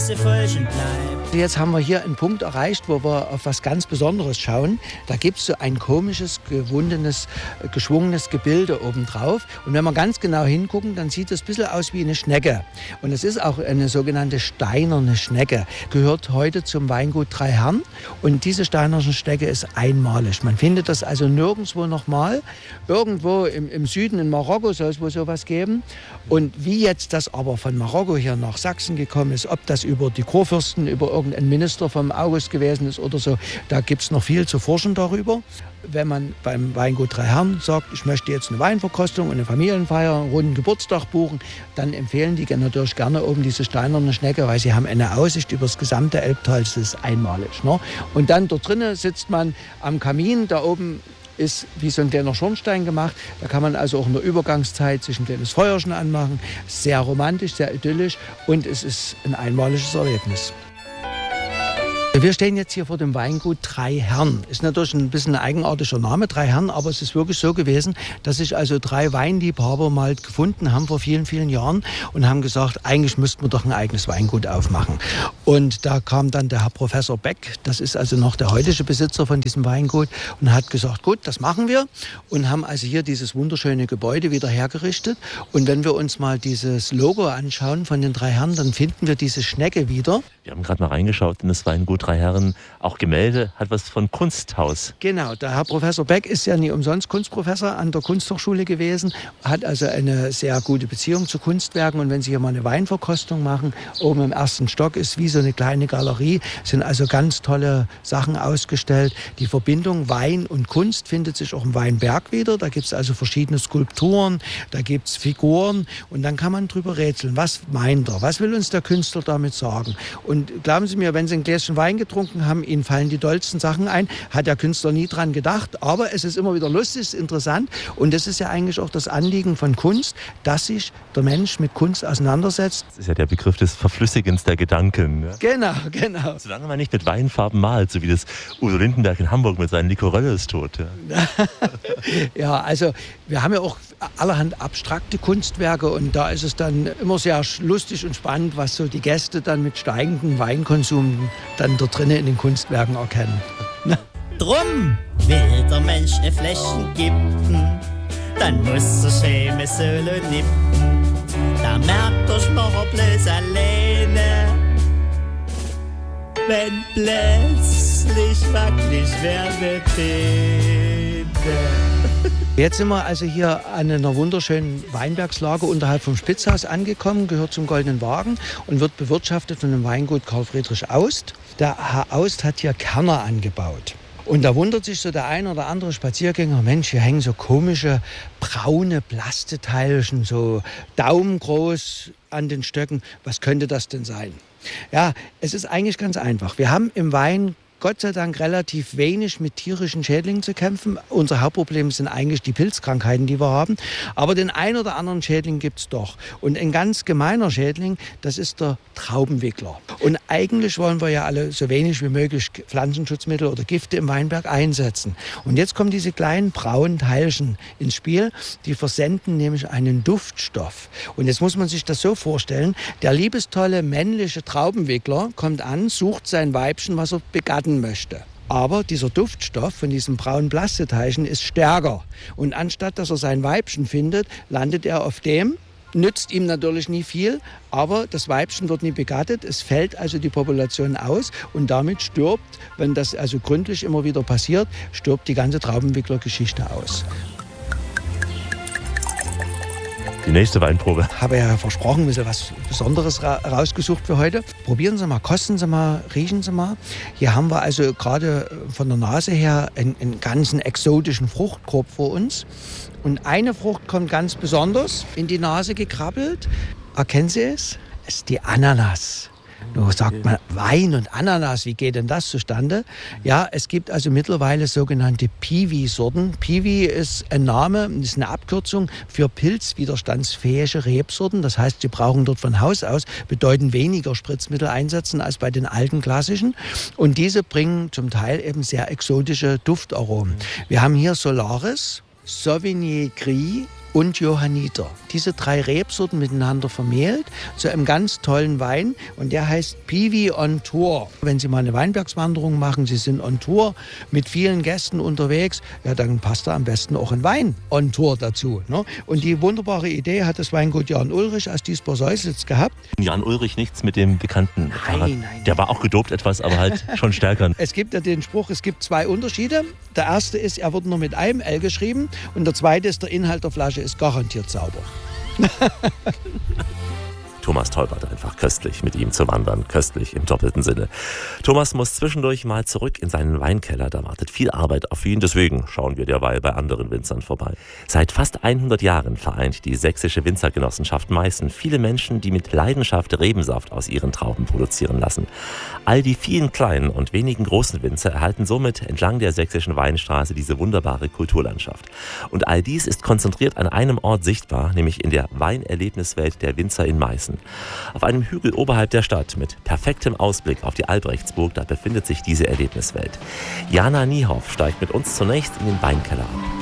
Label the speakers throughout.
Speaker 1: Nase folgen bleibt.
Speaker 2: Jetzt haben wir hier einen Punkt erreicht, wo wir auf was ganz Besonderes schauen. Da gibt es so ein komisches, gewundenes, geschwungenes Gebilde obendrauf. Und wenn wir ganz genau hingucken, dann sieht es ein bisschen aus wie eine Schnecke. Und es ist auch eine sogenannte steinerne Schnecke. Gehört heute zum Weingut Drei Herren. Und diese steinerne Schnecke ist einmalig. Man findet das also nirgendwo nochmal. Irgendwo im Süden in Marokko soll es wohl sowas geben. Und wie jetzt das aber von Marokko hier nach Sachsen gekommen ist, ob das über die Kurfürsten, über irgendein Minister vom August gewesen ist oder so, da gibt es noch viel zu forschen darüber. Wenn man beim Weingut Drei Herren sagt, ich möchte jetzt eine Weinverkostung und eine Familienfeier, einen runden Geburtstag buchen, dann empfehlen die natürlich gerne oben diese steinerne Schnecke, weil sie haben eine Aussicht über das gesamte Elbtal, das ist einmalig. Ne? Und dann dort drinnen sitzt man am Kamin, da oben ist wie so ein kleiner Schornstein gemacht. Da kann man also auch in der Übergangszeit sich ein kleines Feuerchen anmachen. Sehr romantisch, sehr idyllisch und es ist ein einmaliges Erlebnis. Wir stehen jetzt hier vor dem Weingut Drei Herren. Ist natürlich ein bisschen ein eigenartiger Name, Drei Herren, aber es ist wirklich so gewesen, dass sich also 3 Weinliebhaber mal gefunden haben vor vielen, vielen Jahren und haben gesagt, eigentlich müssten wir doch ein eigenes Weingut aufmachen. Und da kam dann der Herr Professor Beck, das ist also noch der heutige Besitzer von diesem Weingut, und hat gesagt, gut, das machen wir, und haben also hier dieses wunderschöne Gebäude wieder hergerichtet. Und wenn wir uns mal dieses Logo anschauen von den Drei Herren, dann finden wir diese Schnecke wieder.
Speaker 3: Wir haben gerade mal reingeschaut in das Weingut Drei Herren, auch Gemälde, hat was von Kunsthaus.
Speaker 2: Genau, der Herr Professor Beck ist ja nie umsonst Kunstprofessor an der Kunsthochschule gewesen, hat also eine sehr gute Beziehung zu Kunstwerken. Und wenn Sie hier mal eine Weinverkostung machen, oben im 1. Stock ist wie so eine kleine Galerie, sind also ganz tolle Sachen ausgestellt. Die Verbindung Wein und Kunst findet sich auch im Weinberg wieder. Da gibt es also verschiedene Skulpturen, da gibt es Figuren und dann kann man drüber rätseln. Was meint er? Was will uns der Künstler damit sagen? Und glauben Sie mir, wenn Sie ein Gläschen Wein getrunken haben, Ihnen fallen die dollsten Sachen ein. Hat der Künstler nie dran gedacht, aber es ist immer wieder lustig, ist interessant. Und das ist ja eigentlich auch das Anliegen von Kunst, dass sich der Mensch mit Kunst auseinandersetzt.
Speaker 3: Das ist ja der Begriff des Verflüssigens der Gedanken. Ja?
Speaker 2: Genau.
Speaker 3: Solange man nicht mit Weinfarben malt, so wie das Udo Lindenberg in Hamburg mit seinen Licorelles tut. Ja.
Speaker 2: Ja, also wir haben ja auch allerhand abstrakte Kunstwerke und da ist es dann immer sehr lustig und spannend, was so die Gäste dann mit steigendem Weinkonsum dann dort drinnen in den Kunstwerken erkennen.
Speaker 1: Drum will der Mensch ein Fläschchen geben, dann muss er schäme Söhle nippen. Da merkt er schnorrer bloß alleine, wenn plötzlich wackelig werden Zähne.
Speaker 2: Jetzt sind wir also hier an einer wunderschönen Weinbergslage unterhalb vom Spitzhaus angekommen, gehört zum Goldenen Wagen und wird bewirtschaftet von dem Weingut Karl Friedrich Aust. Der Herr Aust hat hier Kerner angebaut. Und da wundert sich so der ein oder andere Spaziergänger, Mensch, hier hängen so komische braune Plasteteilchen, so daumengroß an den Stöcken. Was könnte das denn sein? Ja, es ist eigentlich ganz einfach. Wir haben im Wein Gott sei Dank relativ wenig mit tierischen Schädlingen zu kämpfen. Unser Hauptproblem sind eigentlich die Pilzkrankheiten, die wir haben. Aber den einen oder anderen Schädling gibt es doch. Und ein ganz gemeiner Schädling, das ist der Traubenwickler. Und eigentlich wollen wir ja alle so wenig wie möglich Pflanzenschutzmittel oder Gifte im Weinberg einsetzen. Und jetzt kommen diese kleinen braunen Teilchen ins Spiel. Die versenden nämlich einen Duftstoff. Und jetzt muss man sich das so vorstellen, der liebestolle männliche Traubenwickler kommt an, sucht sein Weibchen, was er begatten möchte. Aber dieser Duftstoff von diesem braunen Plasteteilchen ist stärker. Und anstatt dass er sein Weibchen findet, landet er auf dem. Nützt ihm natürlich nie viel, aber das Weibchen wird nie begattet. Es fällt also die Population aus und damit stirbt, wenn das also gründlich immer wieder passiert, stirbt die ganze Traubenwicklergeschichte aus.
Speaker 3: Die nächste Weinprobe.
Speaker 2: Ich habe ja versprochen, ein bisschen was Besonderes rausgesucht für heute. Probieren Sie mal, kosten Sie mal, riechen Sie mal. Hier haben wir also gerade von der Nase her einen ganzen exotischen Fruchtkorb vor uns. Und eine Frucht kommt ganz besonders in die Nase gekrabbelt. Erkennen Sie es? Es ist die Ananas. Nur sagt man Wein und Ananas, wie geht denn das zustande? Ja, es gibt also mittlerweile sogenannte Piwi-Sorten. Piwi ist ein Name, ist eine Abkürzung für pilzwiderstandsfähige Rebsorten. Das heißt, sie brauchen dort von Haus aus bedeutend weniger Spritzmittel einsetzen als bei den alten klassischen. Und diese bringen zum Teil eben sehr exotische Duftaromen. Wir haben hier Solaris, Sauvignon Gris und Johanniter. Diese 3 Rebsorten miteinander vermehlt zu einem ganz tollen Wein und der heißt Pivi on Tour. Wenn Sie mal eine Weinbergswanderung machen, Sie sind on Tour mit vielen Gästen unterwegs, ja, dann passt da am besten auch ein Wein on Tour dazu. Ne? Und die wunderbare Idee hat das Weingut Jan Ulrich aus Diesbach-Seuslitz gehabt.
Speaker 3: Jan Ulrich, nichts mit dem bekannten Fahrrad.
Speaker 2: Nein.
Speaker 3: Der war auch gedopt etwas, aber halt schon stärker.
Speaker 2: Es gibt ja den Spruch, es gibt 2 Unterschiede. Der erste ist, er wird nur mit einem L geschrieben und der zweite ist, der Inhalt der Flasche ist garantiert sauber.
Speaker 3: Thomas Tolbert, einfach köstlich mit ihm zu wandern, köstlich im doppelten Sinne. Thomas muss zwischendurch mal zurück in seinen Weinkeller, da wartet viel Arbeit auf ihn, deswegen schauen wir derweil bei anderen Winzern vorbei. Seit fast 100 Jahren vereint die Sächsische Winzergenossenschaft Meißen viele Menschen, die mit Leidenschaft Rebensaft aus ihren Trauben produzieren lassen. All die vielen kleinen und wenigen großen Winzer erhalten somit entlang der sächsischen Weinstraße diese wunderbare Kulturlandschaft. Und all dies ist konzentriert an einem Ort sichtbar, nämlich in der Weinerlebniswelt der Winzer in Meißen. Auf einem Hügel oberhalb der Stadt mit perfektem Ausblick auf die Albrechtsburg, da befindet sich diese Erlebniswelt. Jana Niehoff steigt mit uns zunächst in den Weinkeller ab.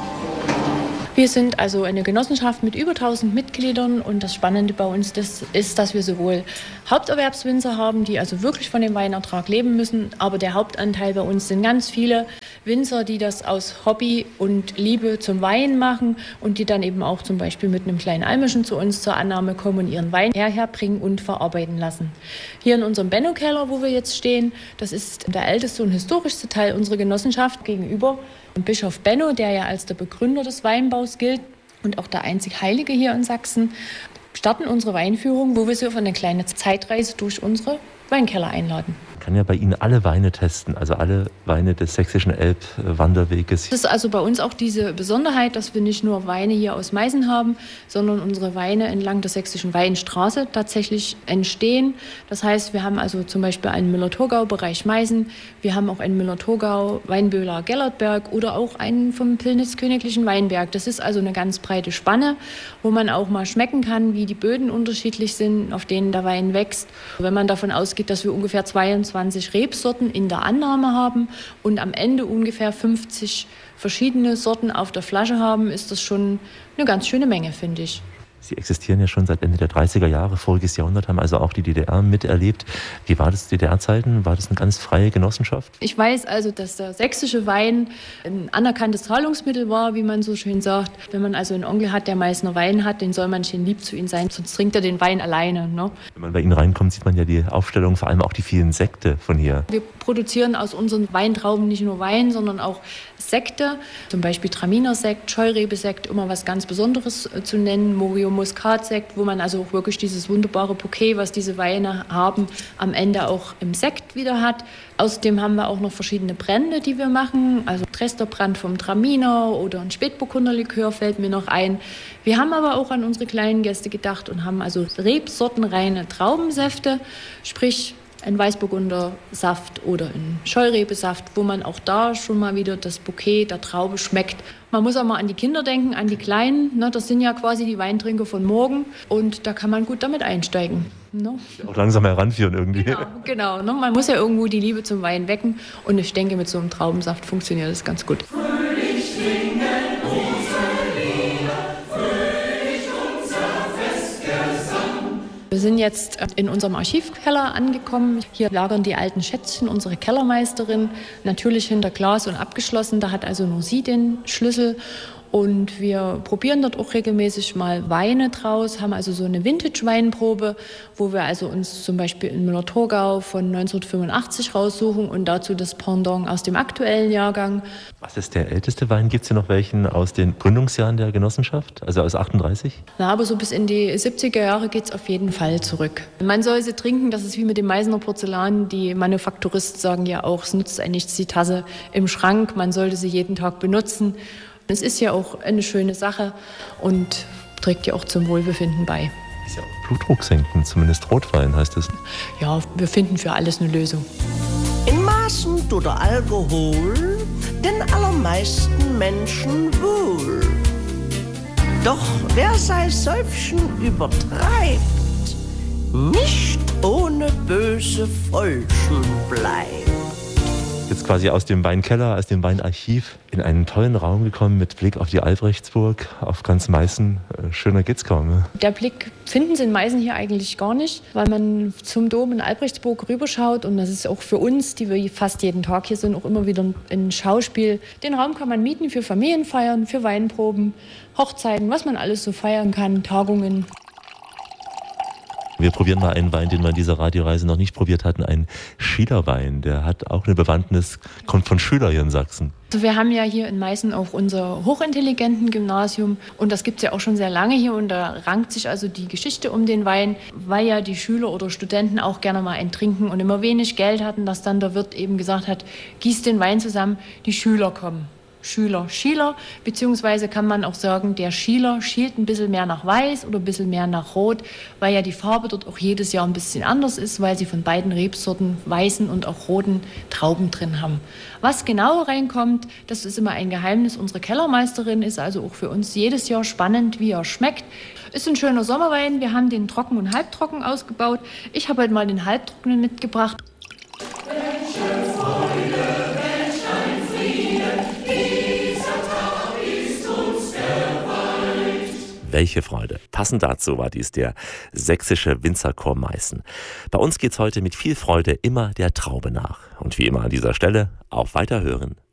Speaker 4: Wir sind also eine Genossenschaft mit über 1000 Mitgliedern und das Spannende bei uns ist, dass wir sowohl Haupterwerbswinzer haben, die also wirklich von dem Weinertrag leben müssen, aber der Hauptanteil bei uns sind ganz viele Winzer, die das aus Hobby und Liebe zum Wein machen und die dann eben auch zum Beispiel mit einem kleinen Almischen zu uns zur Annahme kommen und ihren Wein herbringen und verarbeiten lassen. Hier in unserem Benno-Keller, wo wir jetzt stehen, das ist der älteste und historischste Teil unserer Genossenschaft gegenüber Bischof Benno, der ja als der Begründer des Weinbaus gilt und auch der einzig Heilige hier in Sachsen, starten unsere Weinführung, wo wir Sie auf eine kleine Zeitreise durch unsere Weinkeller einladen.
Speaker 3: Kann ja bei Ihnen alle Weine testen, also alle Weine des sächsischen Elbwanderweges.
Speaker 4: Das ist also bei uns auch diese Besonderheit, dass wir nicht nur Weine hier aus Meißen haben, sondern unsere Weine entlang der sächsischen Weinstraße tatsächlich entstehen. Das heißt, wir haben also zum Beispiel einen Müller-Thurgau-Bereich Meißen, wir haben auch einen Müller-Thurgau, Weinböhler, Gellertberg oder auch einen vom Pillnitz-Königlichen Weinberg. Das ist also eine ganz breite Spanne, wo man auch mal schmecken kann, wie die Böden unterschiedlich sind, auf denen der Wein wächst. Wenn man davon ausgeht, dass wir ungefähr 22 Rebsorten in der Annahme haben und am Ende ungefähr 50 verschiedene Sorten auf der Flasche haben, ist das schon eine ganz schöne Menge, finde ich.
Speaker 3: Sie existieren ja schon seit Ende der 30er Jahre, voriges Jahrhundert, haben also auch die DDR miterlebt. Wie war das zu DDR-Zeiten? War das eine ganz freie Genossenschaft?
Speaker 4: Ich weiß also, dass der sächsische Wein ein anerkanntes Zahlungsmittel war, wie man so schön sagt. Wenn man also einen Onkel hat, der Meißner Wein hat, den soll man schön lieb zu ihm sein, sonst trinkt er den Wein alleine. Ne?
Speaker 3: Wenn man bei Ihnen reinkommt, sieht man ja die Aufstellung, vor allem auch die vielen Sekte von hier.
Speaker 4: Wir produzieren aus unseren Weintrauben nicht nur Wein, sondern auch Sekte, zum Beispiel Traminer-Sekt, Scheurebe-Sekt, immer was ganz Besonderes zu nennen, Morio-Muskat-Sekt, wo man also auch wirklich dieses wunderbare Bouquet, was diese Weine haben, am Ende auch im Sekt wieder hat. Außerdem haben wir auch noch verschiedene Brände, die wir machen, also Tresterbrand vom Traminer oder ein Spätburgunderlikör fällt mir noch ein. Wir haben aber auch an unsere kleinen Gäste gedacht und haben also rebsortenreine Traubensäfte, sprich ein Weißburgundersaft oder ein Scheurebe-Saft, wo man auch da schon mal wieder das Bouquet der Traube schmeckt. Man muss auch mal an die Kinder denken, an die Kleinen. Ne? Das sind ja quasi die Weintrinker von morgen und da kann man gut damit einsteigen. Ne?
Speaker 3: Auch langsam heranführen irgendwie.
Speaker 4: Genau. Ne? Man muss ja irgendwo die Liebe zum Wein wecken und ich denke, mit so einem Traubensaft funktioniert das ganz gut. Wir sind jetzt in unserem Archivkeller angekommen. Hier lagern die alten Schätzchen, unsere Kellermeisterin, natürlich hinter Glas und abgeschlossen. Da hat also nur sie den Schlüssel. Und wir probieren dort auch regelmäßig mal Weine draus, haben also so eine Vintage-Weinprobe, wo wir also uns zum Beispiel in Müller-Thurgau von 1985 raussuchen und dazu das Pendant aus dem aktuellen Jahrgang.
Speaker 3: Was ist der älteste Wein? Gibt es hier noch welchen aus den Gründungsjahren der Genossenschaft, also aus 38?
Speaker 4: Na, aber so bis in die 70er Jahre geht es auf jeden Fall zurück. Man soll sie trinken, das ist wie mit dem Meißner Porzellan. Die Manufakturisten sagen ja auch, es nutzt einem nichts, die Tasse im Schrank, man sollte sie jeden Tag benutzen. Es ist ja auch eine schöne Sache und trägt ja auch zum Wohlbefinden bei.
Speaker 3: Ist ja auch Blutdruck senken, zumindest Rotwein heißt es.
Speaker 4: Ja, wir finden für alles eine Lösung.
Speaker 5: In Maßen tut der Alkohol den allermeisten Menschen wohl. Doch wer sein Säufchen übertreibt, nicht ohne böse Folgen bleibt.
Speaker 3: Jetzt quasi aus dem Weinkeller, aus dem Weinarchiv in einen tollen Raum gekommen mit Blick auf die Albrechtsburg, auf ganz Meißen. Schöner geht's kaum. Ne?
Speaker 4: Der Blick finden Sie in Meißen hier eigentlich gar nicht, weil man zum Dom in Albrechtsburg rüberschaut und das ist auch für uns, die wir fast jeden Tag hier sind, auch immer wieder ein Schauspiel. Den Raum kann man mieten für Familienfeiern, für Weinproben, Hochzeiten, was man alles so feiern kann, Tagungen.
Speaker 3: Wir probieren mal einen Wein, den wir in dieser Radioreise noch nicht probiert hatten, einen Schielerwein. Der hat auch eine Bewandtnis, kommt von Schüler hier in Sachsen.
Speaker 4: Also wir haben ja hier in Meißen auch unser hochintelligenten Gymnasium und das gibt es ja auch schon sehr lange hier und da rankt sich also die Geschichte um den Wein, weil ja die Schüler oder Studenten auch gerne mal einen trinken und immer wenig Geld hatten, dass dann der Wirt eben gesagt hat, gieß den Wein zusammen, die Schüler kommen. Schieler, beziehungsweise kann man auch sagen, der Schieler schielt ein bisschen mehr nach Weiß oder ein bisschen mehr nach Rot, weil ja die Farbe dort auch jedes Jahr ein bisschen anders ist, weil sie von beiden Rebsorten weißen und auch roten Trauben drin haben. Was genau reinkommt, das ist immer ein Geheimnis unserer Kellermeisterin, ist also auch für uns jedes Jahr spannend, wie er schmeckt. Ist ein schöner Sommerwein, wir haben den trocken und halbtrocken ausgebaut. Ich habe heute mal den halbtrockenen mitgebracht.
Speaker 3: Welche Freude. Passend dazu war dies der sächsische Winzerchor Meißen. Bei uns geht's heute mit viel Freude immer der Traube nach. Und wie immer an dieser Stelle auf Weiterhören.